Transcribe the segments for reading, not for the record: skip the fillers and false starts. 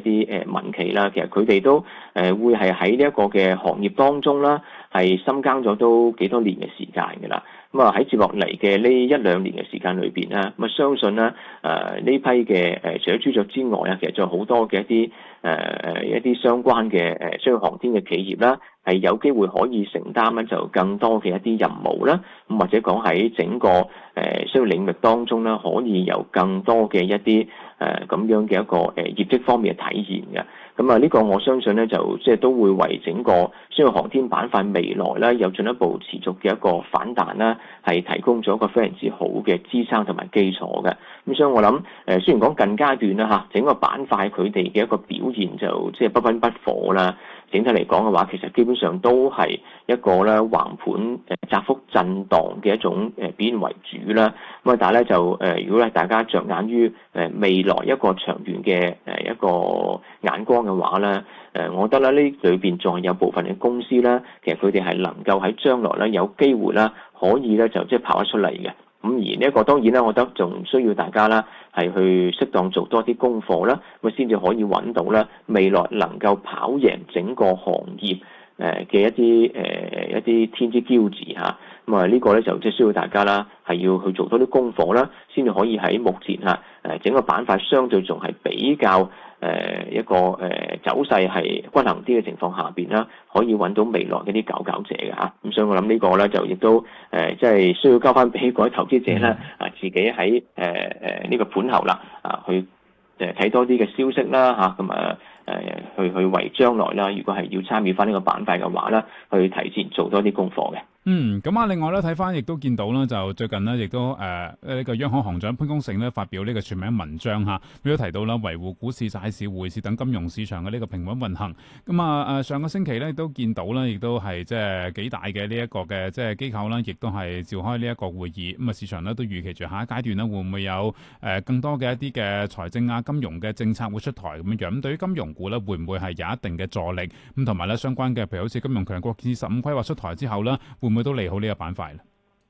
啲民企啦，其實佢哋都會係喺呢一個嘅行業當中啦，係深耕咗都幾多年嘅時間㗎啦。咁喺接落嚟嘅呢1、2年嘅時間裏邊咧，相信咧呢批嘅除咗朱雀之外啊，其實仲有好多嘅一啲相關嘅商業航天嘅企業啦，係有機會可以承擔咧就更多嘅一啲任務啦。咁或者講喺整個商業領域當中咧，可以有更多嘅一啲咁樣嘅一個業績方面嘅體現嘅。咁呢個我相信咧就即係都會為整個商業航天板塊未來咧有進一步持續嘅一個反彈啦，係提供咗一個非常之好嘅支撐同埋基礎嘅。咁所以我諗雖然講近階段啦嚇，整個板塊佢哋嘅一個表現就即係不溫不火啦。整體嚟講嘅話，其實基本上都係一個咧橫盤窄幅震盪嘅一種表現為主啦。咁但係咧就如果係大家着眼於未來一個長遠嘅一個眼光嘅話咧，我覺得咧呢裏邊仲係有部分嘅公司咧，其實佢哋係能夠喺將來咧有機會啦，可以咧就即係跑得出嚟嘅。咁而呢一個當然啦，我覺得仲需要大家啦係去適當做多啲功課啦，咁先至可以揾到咧未來能夠跑贏整個行業嘅一啲天之驕子嚇。咁呢個咧就即係需要大家啦係要去做多啲功課啦，先至可以喺目前整個板塊相對仲係比較一個走勢係均衡啲嘅情況下邊啦，可以揾到未來嗰啲佼佼者嘅嚇。咁所以我諗呢個咧就亦都即係需要交翻俾各位投資者啦自己喺呢個盤後啦去睇多啲嘅消息啦嚇，咁去為將來啦，如果係要參與翻呢個板塊嘅話咧，去提前做多啲功課嘅。 咁另外咧睇翻亦都見到啦，就最近呢，亦都呢個央行行長潘功勝咧發表呢個全名文章嚇，佢都提到啦，維護股市、債市、匯市等金融市場嘅呢個平穩運行。咁上個星期咧都見到啦，亦都係即係幾大嘅呢一個嘅即係機構啦，亦都係召開呢一個會議。咁市場咧都預期住下一階段咧會唔會有更多嘅一啲嘅財政金融嘅政策會出台咁樣。咁對於金融股咧會唔會係有一定嘅助力？咁同埋咧相關嘅，譬如好似金融強國15規劃出台之後咧，會唔會都利好呢個板塊咧？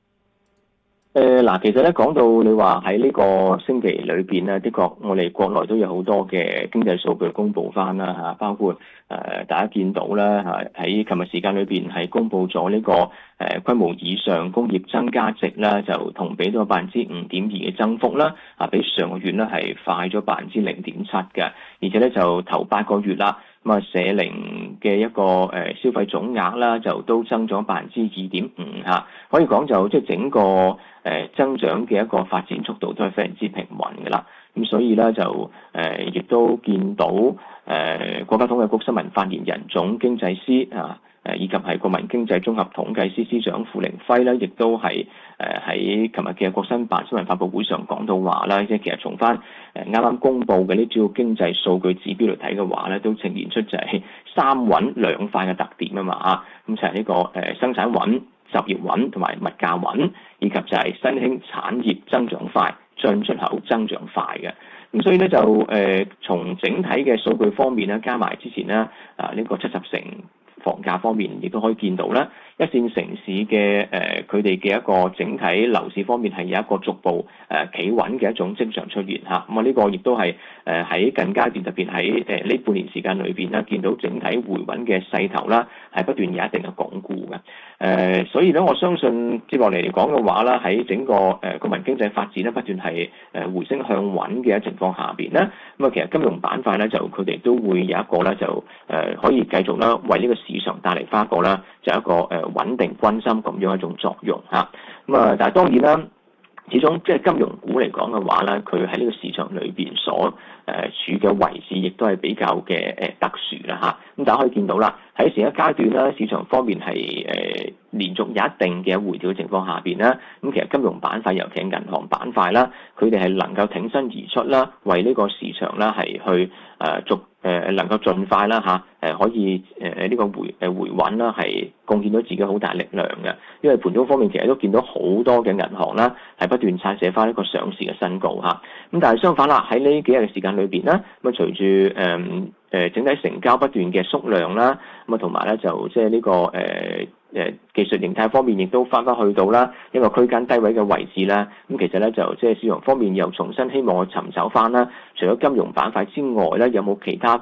其實咧講到你話喺呢個星期裏邊咧，的確我哋國內都有好多嘅經濟數據公布翻啦嚇，包括大家見到啦嚇，喺琴日時間裏邊係公布咗呢個規模以上工業增加值啦，就同比到5.2%嘅增幅啦，比上個月咧係快咗0.7%嘅，而且咧就頭8個月啦。社零嘅一個消費總額啦，就都增咗2.5%嚇，可以講就即係整個增長嘅一個發展速度都係非常之平穩嘅啦。咁所以咧就亦都見到國家統計局新聞發言人總經濟師以及係國民經濟綜合統計司司長傅凌輝咧，亦都係喺琴日嘅國新辦新聞發佈會上講到話啦，即係其實從翻啱啱公布嘅呢主要經濟數據指標嚟睇嘅話咧，都呈現出就係3穩2快嘅特點啊嘛。咁就係呢個生產穩、就業穩同埋物價穩，以及就係新興產業增長快、進出口增長快嘅。咁所以咧就從整體嘅數據方面咧，加埋之前咧呢個70成房價方面，亦都可以見到啦，一線城市嘅佢哋嘅一個整體樓市方面係有一個逐步企穩嘅一種跡象出現嚇。咁呢個亦都係喺近階段，特別喺呢半年時間裏邊啦，見到整體回穩嘅勢頭啦，係不斷有一定嘅鞏固嘅。所以咧，我相信接落嚟嚟講嘅話啦，喺整個國民經濟發展咧不斷係回升向穩嘅情況下邊咧，咁其實金融板塊咧就佢哋都會有一個咧就可以繼續啦，為呢個市場帶嚟翻一個啦，就一個穩定軍心咁樣一種作用嚇。但係當然啦，始終即係金融股嚟講嘅話咧，佢喺呢個市場裏邊所處嘅位置，亦都係比較嘅特殊啦嚇。咁大家可以見到啦，喺前一階段咧，市場方面係連續有一定嘅回調嘅情況下邊咧，咁其實金融板塊尤其係銀行板塊啦，佢哋係能夠挺身而出啦，為呢個市場啦係去能夠盡快啦可以呢個回穩啦，係貢獻到自己好大力量嘅。因為盤中方面其實都見到好多嘅銀行啦，係不斷拆寫翻一個上市嘅新高嚇。咁但係相反啦，喺呢幾日嘅時間裏邊咧，咁隨住整體成交不斷嘅縮量啦，咁同埋咧就即係呢個技術形態方面亦都翻去到啦一個區間低位嘅位置啦。咁其實咧就即係市場方面又重新希望去尋找翻啦，除咗金融板塊之外咧，有冇其他